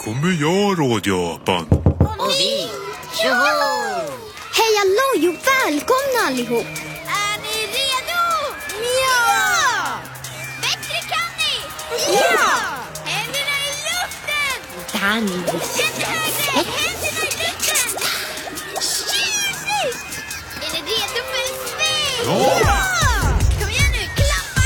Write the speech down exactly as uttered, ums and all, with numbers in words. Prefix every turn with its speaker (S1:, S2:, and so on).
S1: kommer jag, rådjapan.
S2: Och vi, tjoho!
S3: Hej allo, jo välkomna allihop.
S4: Är ni redo? Ja! Bättre kan ni! Ja! Händerna i luften!
S2: Dans!
S4: Jättehögt!